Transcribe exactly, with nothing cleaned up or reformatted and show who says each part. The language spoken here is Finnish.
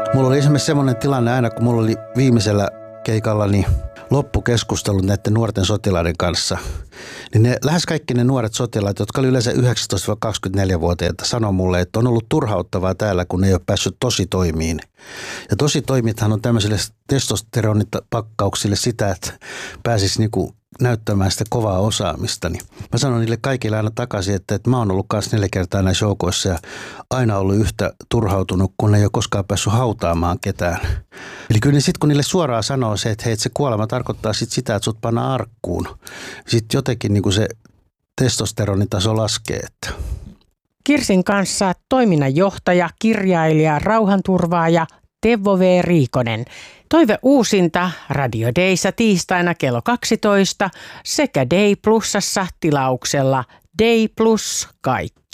Speaker 1: Mulla oli esimerkiksi semmoinen tilanne aina, kun mulla oli viimeisellä keikallani loppukeskustelut näiden nuorten sotilaiden kanssa, niin ne, lähes kaikki ne nuoret sotilaat, jotka oli yleensä yhdeksäntoista kaksikymmentäneljä-vuotiaita, sanoi mulle, että on ollut turhauttavaa täällä, kun ei ole päässyt tositoimiin. Ja tositoimithan on tämmöisille testosteronipakkauksille sitä, että pääsisi niinku näyttämään sitä kovaa osaamista. Niin mä sanon niille kaikille aina takaisin, että, että mä oon ollut kanssa neljä kertaa näissä joukoissa ja aina ollut yhtä turhautunut, kun ei ole koskaan päässyt hautaamaan ketään. Eli kyllä sitten kun niille suoraan sanoo se, että hei, että se kuolema tarkoittaa sit sitä, että sut pannaan arkkuun. Sitten jotenkin niin kuin se testosteronitaso laskee. Että.
Speaker 2: Kirsin kanssa toiminnanjohtaja, kirjailija, rauhanturvaaja Teuvo V. Riikonen. Toive uusinta Radio Dayssa tiistaina kello kaksitoista sekä Day Plusassa tilauksella Day Plus kaikki.